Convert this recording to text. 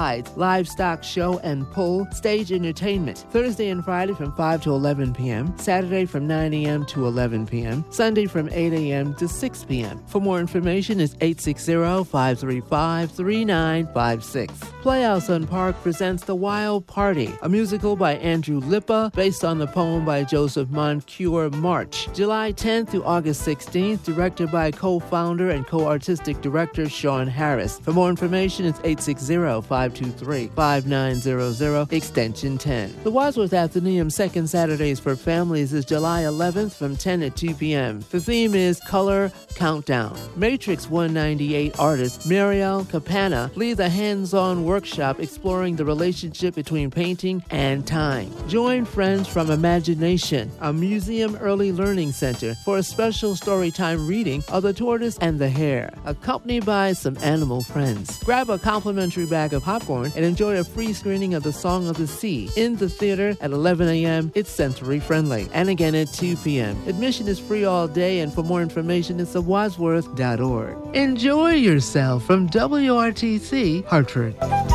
slides, livestock show and pull, stage entertainment. Thursday and Friday from 5 to 11 p.m., Saturday from 9 a.m. to 11 p.m., Sunday from 8 a.m. to 6 p.m. For more information, it's 860-535-3956. Playhouse on Park presents The Wild Party, a musical by Andrew Lippa based on the poem by Joseph Moncure March. July 10th through August 16th, directed by co-founder and co-artistic director Sean Harris. For more information, it's 860-523-5900, extension 10. The Wadsworth Athenaeum Second Saturdays for Families is July 11th from 10 to 2 p.m. The theme is Color Countdown. Matrix 198 artist Mariel Capana leads a hands-on workshop exploring the relationship between painting and time. Join Friends from Imagination, a museum early learning center, for a special storytime reading of The Tortoise and the Hare, accompanied by some animal friends. Grab a complimentary bag of popcorn and enjoy a free screening of The Song of the Sea in the theater at 11 a.m. It's sensory friendly. And again at 2 p.m. Admission is free all day, and for more information, it's at wadsworth.org. Enjoy yourself from WRTC Hartford.